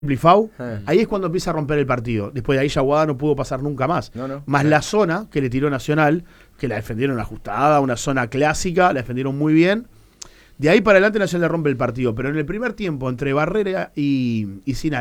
Plifau, ahí es cuando empieza a romper el partido. Después de ahí Yaguada no pudo pasar nunca más. Más la zona que le tiró Nacional, que la defendieron ajustada, una zona clásica, la defendieron muy bien. De ahí para adelante Nacional le rompe el partido. Pero en el primer tiempo, entre Barrera y Sina